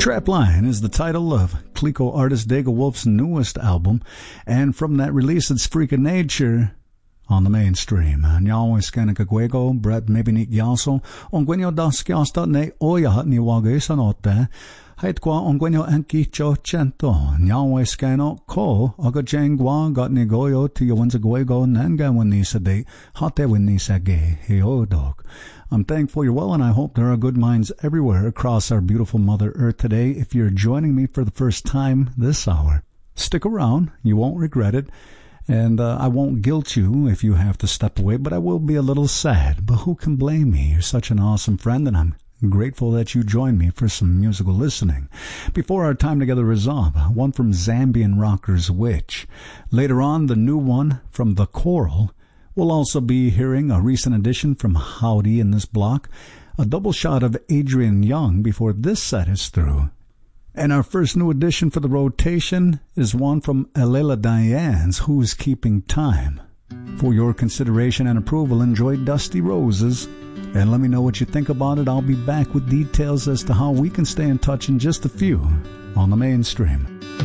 Trapline is the title of Cleco artist Dago Wolf's newest album, and from that release it's Freak of Nature on the mainstream. Nyawe skana kagwego, Brett Mebinik Yaso, ongwenyo daskiasta ne oya ni wage sanote, haitkwa ongwenyo anki cho chento, nyawe skano ko, aga jengwa got ni goyo to yawanza gwego nanga winisa de, hate winisa ge, heo dog. I'm thankful you're well, and I hope there are good minds everywhere across our beautiful Mother Earth today. If you're joining me for the first time this hour, stick around. You won't regret it. And I won't guilt you if you have to step away, but I will be a little sad. But who can blame me? You're such an awesome friend, and I'm grateful that you joined me for some musical listening. Before our time together is up, one from Zambian rockers Witch. Later on, the new one from The Coral. We'll also be hearing a recent addition from Howdy in this block, a double shot of Adrian Young before this set is through. And our first new addition for the rotation is one from Alela Diane's Who's Keeping Time. For your consideration and approval, enjoy Dusty Roses, and let me know what you think about it. I'll be back with details as to how we can stay in touch in just a few on the mainstream.